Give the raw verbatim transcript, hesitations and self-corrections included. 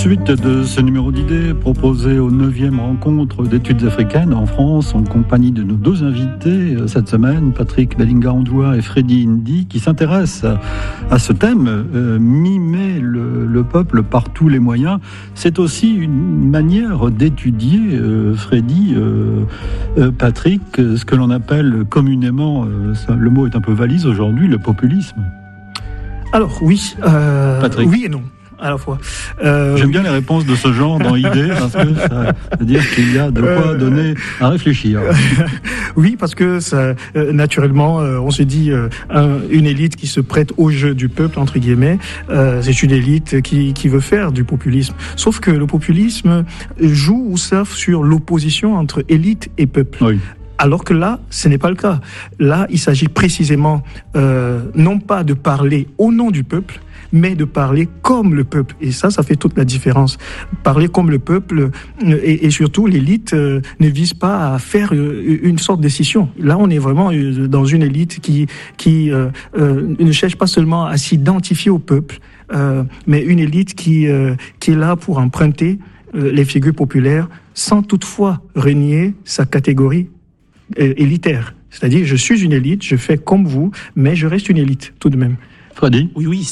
Suite de ce numéro d'idées proposé aux neuvième rencontre d'études africaines en France en compagnie de nos deux invités cette semaine, Patrick Belinga-Andoua et Freddy N'Di, qui s'intéressent à, à ce thème, euh, mimer le, le peuple par tous les moyens. C'est aussi une manière d'étudier, euh, Freddy, euh, euh, Patrick, ce que l'on appelle communément, euh, ça, le mot est un peu valise aujourd'hui, le populisme. Alors oui, euh, Patrick. oui et non. À la fois. Euh, J'aime bien les réponses de ce genre dans Idées, parce que ça veut dire qu'il y a de quoi euh, donner à réfléchir. Oui, parce que ça, euh, naturellement, euh, on se dit euh, un, une élite qui se prête au jeu du peuple, entre guillemets, euh, c'est une élite qui, qui veut faire du populisme. Sauf que le populisme joue ou surfe sur l'opposition entre élite et peuple. Oui. Alors que là, ce n'est pas le cas. Là, il s'agit précisément euh, non pas de parler au nom du peuple, mais de parler comme le peuple. Et ça, ça fait toute la différence. Parler comme le peuple, et, et surtout, l'élite euh, ne vise pas à faire euh, une sorte de scission. Là, on est vraiment euh, dans une élite qui, qui euh, euh, ne cherche pas seulement à s'identifier au peuple, euh, mais une élite qui, euh, qui est là pour emprunter euh, les figures populaires sans toutefois renier sa catégorie euh, élitaire. C'est-à-dire, je suis une élite, je fais comme vous, mais je reste une élite tout de même. Freddy ? Oui, oui,